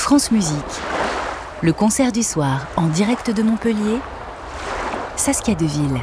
France Musique, le concert du soir en direct de Montpellier, Saskia Deville.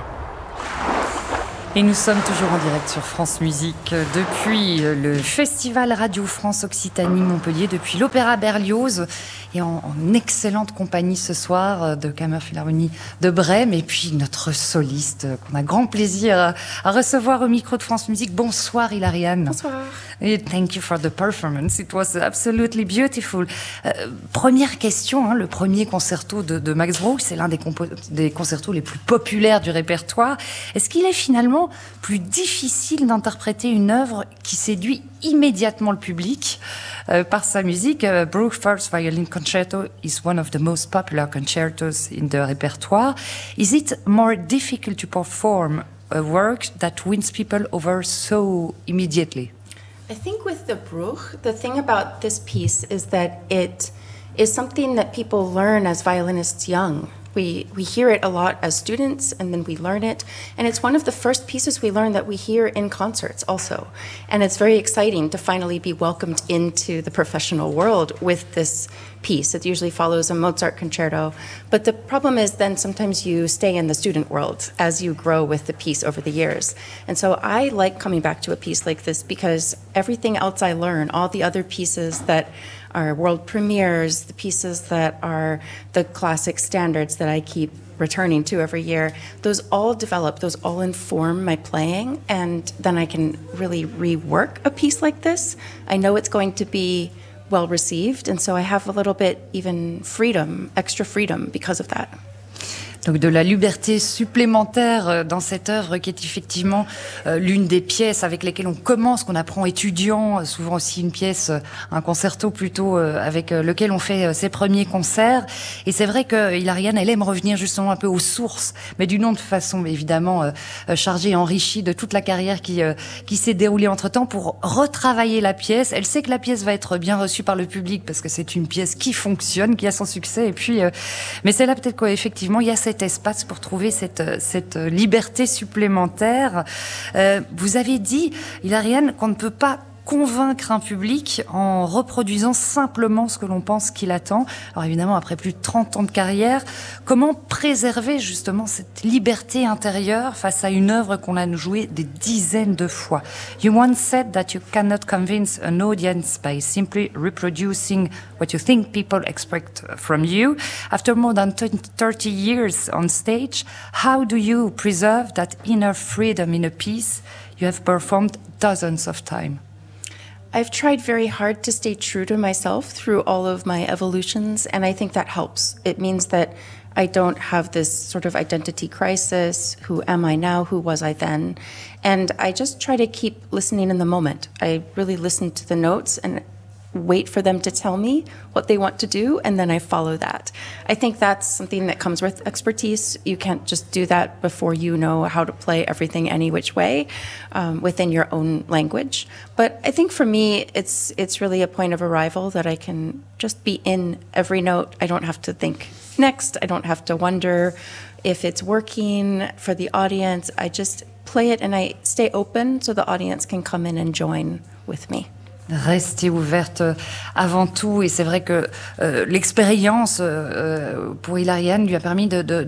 Et nous sommes toujours en direct sur France Musique depuis le Festival Radio France Occitanie Montpellier, depuis l'Opéra Berlioz et en excellente compagnie ce soir de Kammerphilharmonie de Brême et puis notre soliste qu'on a grand plaisir à recevoir au micro de France Musique. Bonsoir Hilariane. Bonsoir. Et thank you for the performance. It was absolutely beautiful. Première question, le premier concerto de Max Bruch, c'est l'un des concertos les plus populaires du répertoire. Est-ce qu'il est finalement plus difficile d'interpréter une œuvre qui séduit immédiatement le public par sa musique? Bruch First Violin Concerto is one of the most popular concertos in the repertoire. Is it more difficult to perform a work that wins people over so immediately? I think with the Bruch, the thing about this piece is that it is something that people learn as violinists young. We hear it a lot as students, and then we learn it. And it's one of the first pieces we learn that we hear in concerts also. And it's very exciting to finally be welcomed into the professional world with this piece. It usually follows a Mozart concerto. But the problem is then sometimes you stay in the student world as you grow with the piece over the years. And so I like coming back to a piece like this because everything else I learn, all the other pieces that are world premieres, the pieces that are the classic standards that I keep returning to every year, those all develop, those all inform my playing, and then I can really rework a piece like this. I know it's going to be well received, and so I have a little bit even freedom, extra freedom because of that. Donc de la liberté supplémentaire dans cette œuvre qui est effectivement l'une des pièces avec lesquelles on commence, qu'on apprend étudiant, souvent aussi une pièce, un concerto plutôt avec lequel on fait ses premiers concerts. Et c'est vrai que Hilariane, elle aime revenir justement un peu aux sources, mais d'une autre façon évidemment chargée et enrichie de toute la carrière qui s'est déroulée entre-temps pour retravailler la pièce. Elle sait que la pièce va être bien reçue par le public parce que c'est une pièce qui fonctionne, qui a son succès. Et puis, mais c'est là peut-être qu'effectivement il y a cet espace pour trouver cette liberté supplémentaire. Vous avez dit, Hilariane, qu'on ne peut pas convaincre un public en reproduisant simplement ce que l'on pense qu'il attend. Alors évidemment, après plus de 30 ans de carrière, comment préserver justement cette liberté intérieure face à une œuvre qu'on a jouée des dizaines de fois? You once said that you cannot convince an audience by simply reproducing what you think people expect from you. After more than 30 years on stage, how do you preserve that inner freedom in a piece you have performed dozens of times? I've tried very hard to stay true to myself through all of my evolutions, and I think that helps. It means that I don't have this sort of identity crisis. Who am I now? Who was I then? And I just try to keep listening in the moment. I really listen to the notes and wait for them to tell me what they want to do, and then I follow that. I think that's something that comes with expertise. You can't just do that before you know how to play everything any which way within your own language. But I think for me, it's really a point of arrival that I can just be in every note. I don't have to think next. I don't have to wonder if it's working for the audience. I just play it and I stay open so the audience can come in and join with me. Rester ouverte avant tout, et c'est vrai que l'expérience pour Hilariane lui a permis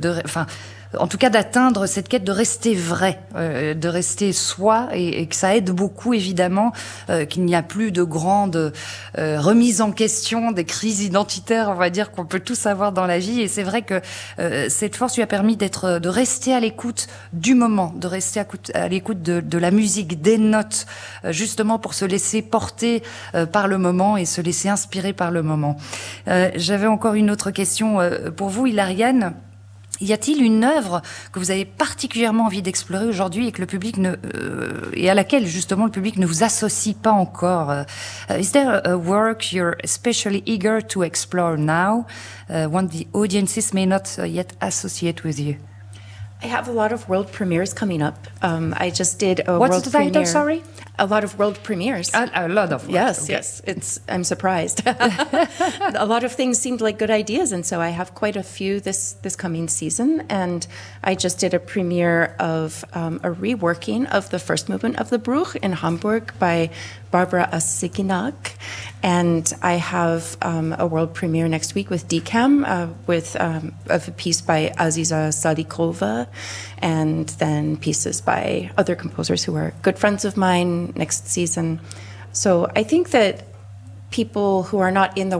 en tout cas d'atteindre cette quête de rester vrai, de rester soi, et que ça aide beaucoup évidemment, qu'il n'y a plus de grandes remises en question, des crises identitaires, on va dire, qu'on peut tous avoir dans la vie. Et c'est vrai que cette force lui a permis de rester à l'écoute du moment, de rester à l'écoute de la musique, des notes, justement pour se laisser porter par le moment et se laisser inspirer par le moment. J'avais encore une autre question pour vous, Hilariane. Y a-t-il une œuvre que vous avez particulièrement envie d'explorer aujourd'hui et que le public et à laquelle justement le public ne vous associe pas encore? Is there a work you're especially eager to explore now, one the audiences may not yet associate with you? I have a lot of world premieres coming up. I just did a What's world the title, premiere. sorry? A lot of world premieres. A lot of work. Yes, Okay. yes. I'm surprised. A lot of things seemed like good ideas, and so I have quite a few this coming season. And I just did a premiere of a reworking of the first movement of the Bruch in Hamburg by Barbara Asiginak. And I have a world premiere next week with DCAM of a piece by Aziza Sadikova, and then pieces by other composers who are good friends of mine next season. So I think that people who are not in the